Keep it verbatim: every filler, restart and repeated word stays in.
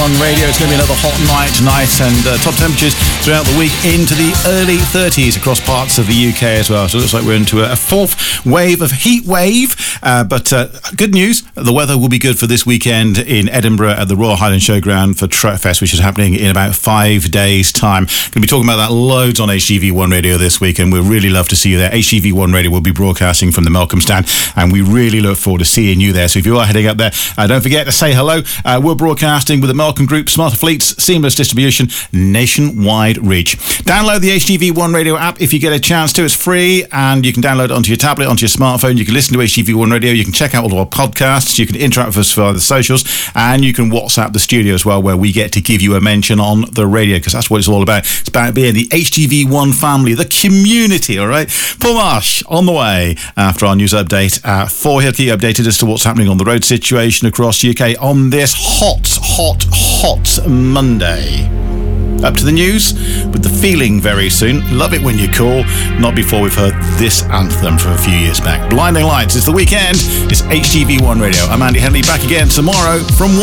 One Radio. It's going to be another hot night tonight, and uh, top temperatures throughout the week into the early thirties across parts of the U K as well. So it looks like we're into a fourth wave of heat wave. Uh, but uh, good news, the weather will be good for this weekend in Edinburgh at the Royal Highland Showground for Trekfest, which is happening in about five days' time. Going to be talking about that loads on H G V one Radio this week, and we'd really love to see you there. H G V one Radio will be broadcasting from the Malcolm stand, and we really look forward to seeing you there. So if you are heading up there, uh, don't forget to say hello. Uh, we're broadcasting with the Malcolm Group, Smarter Fleets, seamless distribution, nationwide reach. Download the H G V one Radio app if you get a chance to. It's free, and you can download it onto your tablet, onto your smartphone. You can listen to H G V one Radio. You can check out all of our podcasts. You can interact with us via the socials, and you can WhatsApp the studio as well, where we get to give you a mention on the radio, because that's what it's all about. It's about being the H G V one family, the community, all right? Paul Marsh on the way after our news update at four. He'll keep you updated as to what's happening on the road situation across U K on this hot, hot, hot Monday. Up to the news with the feeling very soon. Love it when you call, not before we've heard this anthem from a few years back. Blinding Lights is the weekend. It's H G V one Radio. I'm Andy Henley, back again tomorrow from